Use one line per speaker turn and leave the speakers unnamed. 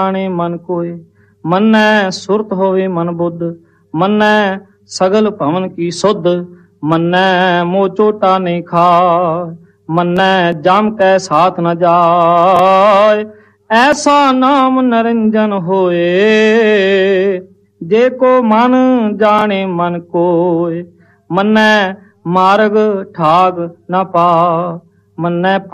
ਜਾਣੇ ਮਨ ਕੋਏ। ਮੰਨੈ ਸੁਰਤ ਹੋਵੇ ਮਨ ਬੁੱਧ, ਮੰਨੈ ਸਗਲ ਭਵਨ ਕੀ ਸੁਧ। ਮੰਨੈ ਮੋਹ ਚੋਟਾ ਨਹੀਂ ਖਾਏ, ਮੰਨੈ ਜਮ ਕੈ ਸਾਥ ਨ ਜਾਏ। ਐਸਾ ਨਾਮ ਨਰਿੰਜਨ ਹੋਏ, ਜੇ ਕੋ ਮਨ ਜਾਣੇ ਮਨ ਕੋਏ। ਮੰਨੈ ਮਾਰਗ ਠਾਗ ਨ ਪਾ, ਮੰਨੈ